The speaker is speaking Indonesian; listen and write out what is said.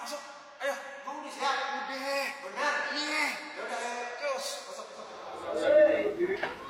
masuk. Ayo. Mau udah siap? Udah. Benar? Iya. Ya udah, ayo. Terus. Masuk.